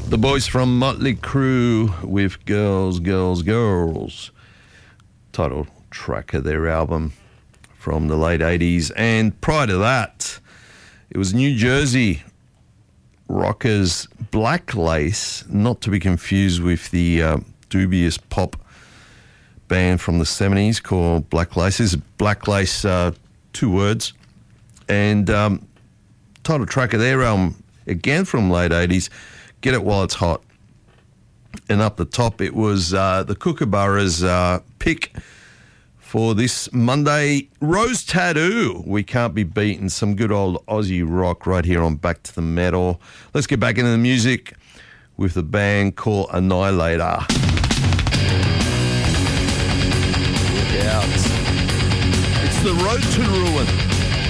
The boys from Motley Crue with Girls, Girls, Girls, title track of their album from the late 80s. And prior to that, it was New Jersey rockers Black Lace, not to be confused with the dubious pop band from the 70s called Black Lace. This is Black Lace, 2 words. And title track of their album, again from late 80s, Get It While It's Hot. And up the top, it was the Kookaburras pick for this Monday, Rose Tattoo. We Can't Be Beaten. Some good old Aussie rock right here on Back to the Metal. Let's get back into the music with a band called Annihilator. Look out. It's the Road to Ruin.